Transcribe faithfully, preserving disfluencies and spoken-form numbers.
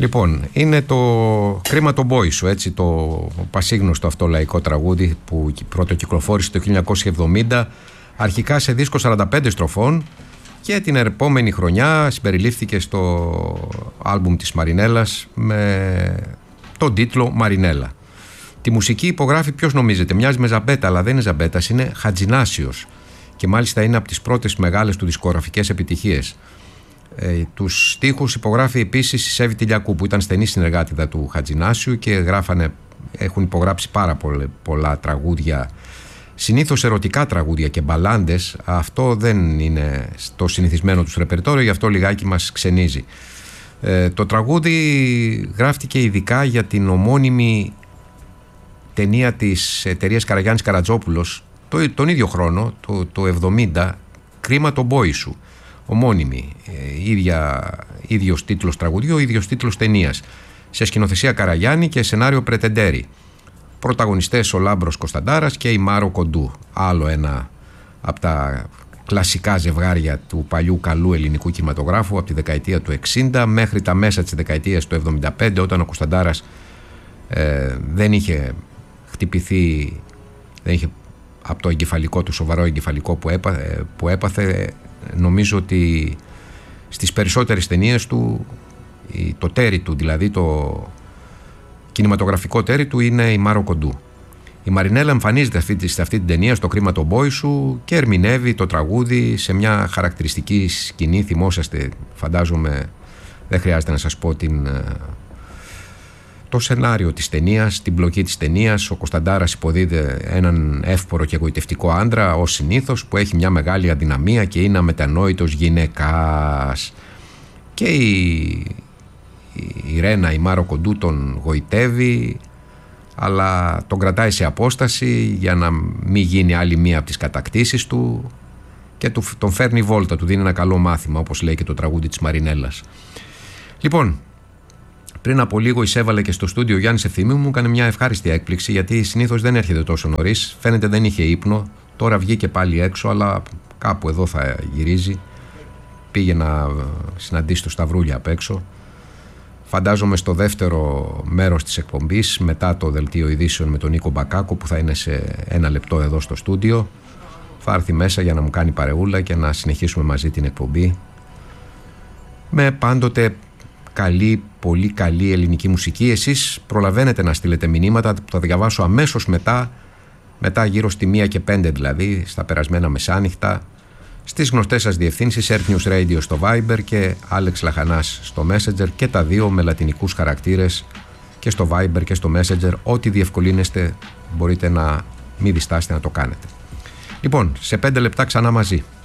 Λοιπόν, είναι το Κρίμα τον πόη σου, έτσι, το πασίγνωστο αυτό λαϊκό τραγούδι που πρώτο κυκλοφόρησε το χίλια εννιακόσια εβδομήντα, αρχικά σε δίσκο σαράντα πέντε στροφών, και την επόμενη χρονιά συμπεριλήφθηκε στο άλμπουμ της Μαρινέλας με τον τίτλο Μαρινέλα. Τη μουσική υπογράφει, ποιος νομίζετε? Μοιάζει με Ζαμπέτα, αλλά δεν είναι Ζαμπέτας, είναι Χατζινάσιος, και μάλιστα είναι από τις πρώτες μεγάλες του δισκογραφικές επιτυχίες. Ε, τους στίχους υπογράφει επίσης η Σέβη Τηλιακού, που ήταν στενή συνεργάτηδα του Χατζινάσιου, και γράφανε, έχουν υπογράψει πάρα πολλά, πολλά τραγούδια, συνήθως ερωτικά τραγούδια και μπαλάντες. Αυτό δεν είναι στο συνηθισμένο τους ρεπερτόριο, γι' αυτό λιγάκι μας ξενίζει. Ε, το τραγούδι γράφτηκε ειδικά για την ομώνυμη ταινία της εταιρείας Καραγιάννης Καρατζόπουλος το, τον ίδιο χρόνο, το, το εβδομήντα, Κρίμα τον πόη σου. Ομώνυμη, ε, ίδια, ίδιος τίτλος τραγουδιού, ίδιος τίτλος ταινίας, σε σκηνοθεσία Καραγιάννη και σενάριο Πρετεντέρη. Πρωταγωνιστές ο Λάμπρος Κωνσταντάρας και η Μάρο Κοντού, άλλο ένα από τα κλασικά ζευγάρια του παλιού καλού ελληνικού κινηματογράφου από τη δεκαετία του εξήντα μέχρι τα μέσα της δεκαετίας του εβδομήντα πέντε, όταν ο Κωνσταντάρας ε, δεν είχε χτυπηθεί, δεν είχε από το εγκεφαλικό του, σοβαρό εγκεφαλικό που, έπα, που έπαθε. Νομίζω ότι στις περισσότερες ταινίες του, το τέρι του, δηλαδή το κινηματογραφικό τέρι του, είναι η Μάρο Κοντού. Η Μαρινέλα εμφανίζεται αυτή, σε αυτή την ταινία, στο Κρίμα τον πόη σου, και ερμηνεύει το τραγούδι σε μια χαρακτηριστική σκηνή. Θυμόσαστε, φαντάζομαι, δεν χρειάζεται να σας πω την, το σενάριο της ταινίας, την πλοκή της ταινίας. Ο Κωνσταντάρας υποδίδει έναν εύπορο και εγωιτευτικό άντρα, ως συνήθως, που έχει μια μεγάλη αδυναμία και είναι αμετανόητος γυναικάς. Και η, η Ρένα, η Μάρο Κοντού, τον γοητεύει, αλλά τον κρατάει σε απόσταση για να μην γίνει άλλη μία από τις κατακτήσεις του, και του, τον φέρνει βόλτα, του δίνει ένα καλό μάθημα, όπως λέει και το τραγούδι της Μαρινέλας. Λοιπόν, πριν από λίγο εισέβαλε και στο στούντιο ο Γιάννης Ευθυμίου, μου έκανε μια ευχάριστη έκπληξη, γιατί συνήθως δεν έρχεται τόσο νωρίς. Φαίνεται δεν είχε ύπνο. Τώρα βγήκε πάλι έξω, αλλά κάπου εδώ θα γυρίζει. Πήγε να συναντήσει το Σταυρούλια απ' έξω. Φαντάζομαι στο δεύτερο μέρος της εκπομπής, μετά το δελτίο ειδήσεων με τον Νίκο Μπακάκο, που θα είναι σε ένα λεπτό εδώ στο στούντιο, θα έρθει μέσα για να μου κάνει παρεούλα και να συνεχίσουμε μαζί την εκπομπή με πάντοτε καλή, πολύ καλή ελληνική μουσική. Εσείς προλαβαίνετε να στείλετε μηνύματα που θα διαβάσω αμέσως μετά, μετά γύρω στη μία και πέντε δηλαδή, στα περασμένα μεσάνυχτα, στις γνωστές σας διευθύνσεις Earth News Radio στο Viber και Alex Λαχανάς στο Messenger, και τα δύο με λατινικούς χαρακτήρες και στο Viber και στο Messenger. Ό,τι διευκολύνεστε μπορείτε να μην διστάσετε να το κάνετε. Λοιπόν, σε πέντε λεπτά ξανά μαζί.